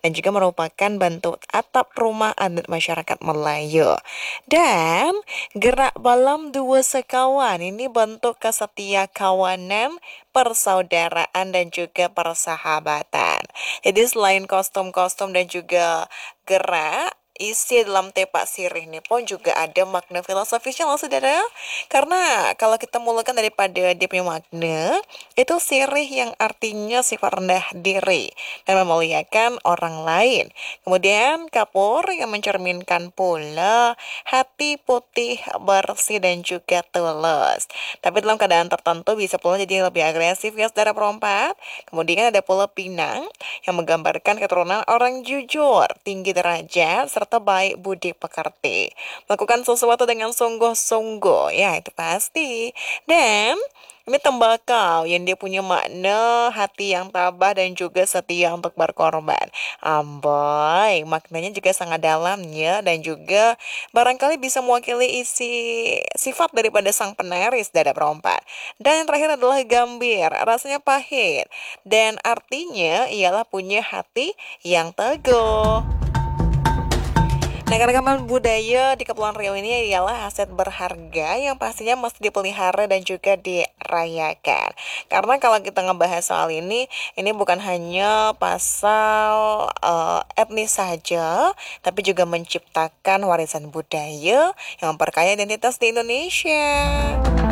dan juga merupakan bentuk atap rumah adat masyarakat Melayu. Dan gerak balam dua sekawan ini bentuk kesetia kawanan, persaudaraan dan juga persahabatan. Jadi selain kostum-kostum dan juga gerak, isi dalam tepak sirih ini pun juga ada makna filosofisnya loh saudara. Karena kalau kita mulakan daripada dia punya makna, itu sirih yang artinya sifat rendah diri dan memuliakan orang lain. Kemudian kapur yang mencerminkan pula hati putih, bersih dan juga tulus. Tapi dalam keadaan tertentu bisa pula jadi lebih agresif ya saudara perempat. Kemudian ada pula pinang yang menggambarkan keturunan orang jujur, tinggi derajat, serta baik budi pekerti. Melakukan sesuatu dengan sungguh-sungguh, ya itu pasti. Dan ini tembakau yang dia punya makna hati yang tabah dan juga setia untuk berkorban. Amboy, maknanya juga sangat dalam ya dan juga barangkali bisa mewakili isi sifat daripada sang penaris dada perempat. Dan yang terakhir adalah gambir, rasanya pahit dan artinya ialah punya hati yang teguh. Nah, keragaman budaya di Kepulauan Riau ini ialah aset berharga yang pastinya mesti dipelihara dan juga dirayakan. Karena kalau kita ngebahas soal ini bukan hanya pasal etnis saja, tapi juga menciptakan warisan budaya yang memperkaya identitas di Indonesia.